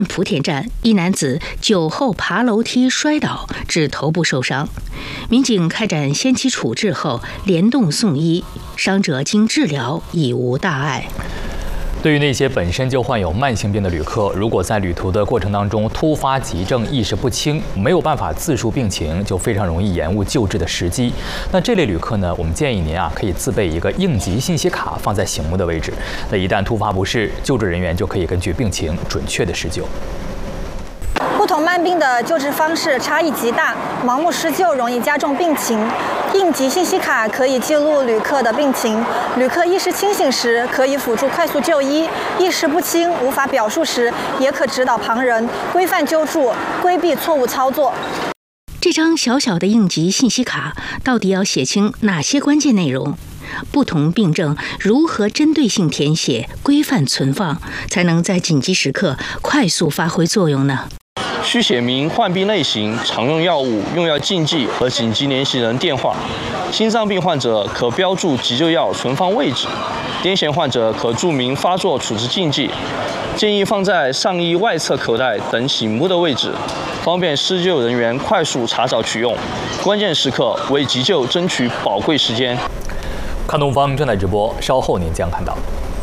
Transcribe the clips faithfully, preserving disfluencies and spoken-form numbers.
莆田站，一男子酒后爬楼梯摔倒，致头部受伤。民警开展先期处置后，联动送医，伤者经治疗已无大碍。 对于那些本身就患有慢性病的旅客，如果在旅途的过程当中突发急症、意识不清，没有办法自述病情，就非常容易延误救治的时机。那这类旅客呢，我们建议您啊，可以自备一个应急信息卡，放在醒目的位置。那一旦突发不适，救治人员就可以根据病情准确的施救。 不同慢病的救治方式差异极大，盲目施救容易加重病情。应急信息卡可以记录旅客的病情，旅客意识清醒时可以辅助快速就医，意识不清无法表述时，也可指导旁人规范救助，规避错误操作。 这张小小的应急信息卡到底要写清哪些关键内容？不同病症如何针对性填写、规范存放，才能在紧急时刻快速发挥作用呢？ 需写明患病类型、常用药物、用药禁忌和紧急联系人电话。心脏病患者可标注急救药存放位置，癫痫患者可注明发作处置禁忌。建议放在上衣外侧口袋等醒目的位置，方便施救人员快速查找取用。关键时刻为急救争取宝贵时间。 看东方正在直播，稍后您将看到。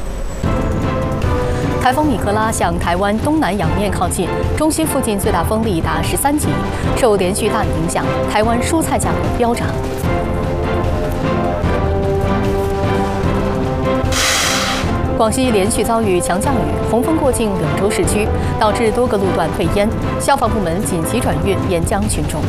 台风米克拉向台湾东南洋面靠近，中心附近最大风力达十三级，受连续大雨影响，台湾蔬菜价格飙涨。广西连续遭遇强降雨，洪峰过境柳州市区，导致多个路段退淹，消防部门紧急转运沿江群众。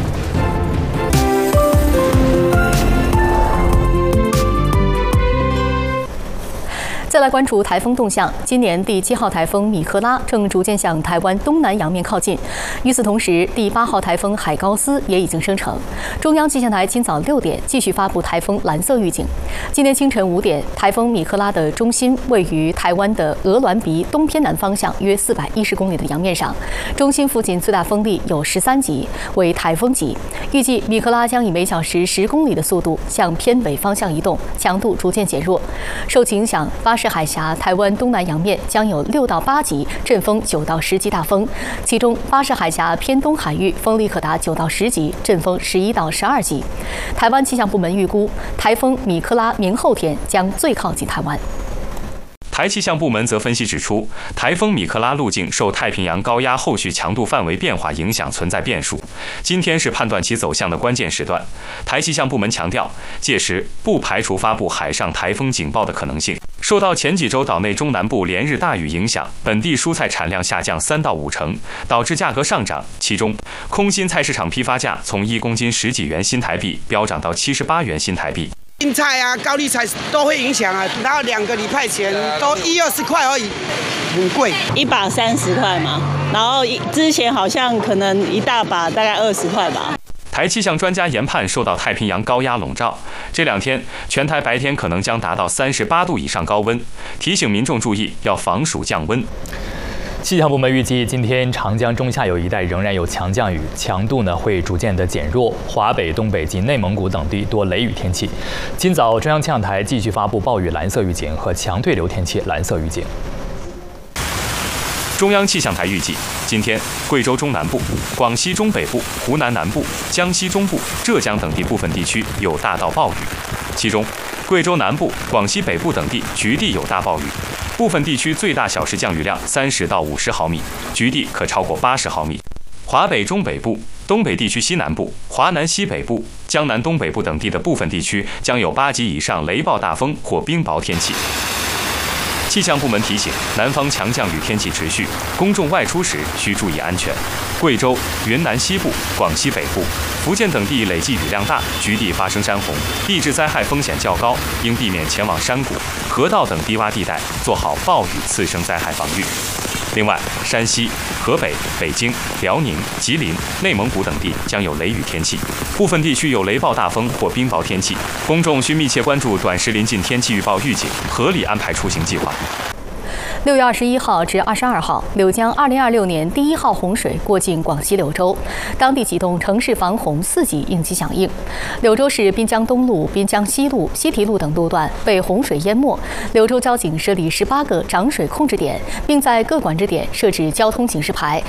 再来关注台风动向，今年第七号台风米克拉正逐渐向台湾东南洋面靠近。与此同时，第八号台风海高斯也已经生成。中央气象台今早六点继续发布台风蓝色预警。今天清晨五点，台风米克拉的中心位于台湾的鹅銮鼻东偏南方向约四百一十公里的洋面上，中心附近最大风力有十三级，为台风级。预计米克拉将以每小时十公里的速度向偏北方向移动，强度逐渐减弱。受其影响，巴士海峡、台湾东南洋面将有六到八级，阵风九到十级大风，其中巴士海峡偏东海域风力可达九到十级，阵风十一到十二级。台湾气象部门预估，台风米克拉明后天将最靠近台湾。 台气象部门则分析指出，台风米克拉路径受太平洋高压后续强度范围变化影响，存在变数。今天是判断其走向的关键时段。台气象部门强调，届时不排除发布海上台风警报的可能性。受到前几周岛内中南部连日大雨影响，本地蔬菜产量下降三到五成，导致价格上涨。其中，空心菜市场批发价从一公斤十几元新台币飙涨到七十八元新台币。 青菜啊、高丽菜都会影响啊，然后两个礼拜前都一二十块而已，很贵， 一把三十块嘛，然后之前好像可能一大把大概二十块吧。 台气象专家研判，受到太平洋高压笼罩，这两天全台白天可能将达到三十八度以上高温，提醒民众注意要防暑降温。 气象部门预计，今天长江中下游一带仍然有强降雨，强度呢会逐渐的减弱，华北、东北及内蒙古等地多雷雨天气。今早中央气象台继续发布暴雨蓝色预警和强对流天气蓝色预警。 中央气象台预计，今天贵州中南部、广西中北部、湖南南部、江西中部、浙江等地部分地区有大到暴雨，其中贵州南部、广西北部等地局地有大暴雨。部分地区最大小时降雨量三十到五十毫米，局地可超过八十毫米。华北中北部、东北地区西南部、华南西北部、江南东北部等地的部分地区将有八级以上雷暴大风或冰雹天气。气象部门提醒，南方强降雨天气持续，公众外出时需注意安全。贵州、云南西部、广西北部、福建等地累计雨量大，局地发生山洪，地质灾害风险较高，应避免前往山谷、河道等低洼地带，做好暴雨次生灾害防御。另外，山西、河北、北京、辽宁、吉林、内蒙古等地将有雷雨天气，部分地区有雷暴大风或冰雹天气，公众需密切关注短时临近天气预报预警，合理安排出行计划。 六月二十一号至二十二号，柳江二零二六年第一号洪水过境广西柳州，当地启动城市防洪四级应急响应。柳州市滨江东路、滨江西路、西堤路等路段被洪水淹没，柳州交警设立十八个涨水控制点，并在各管制点设置交通警示牌，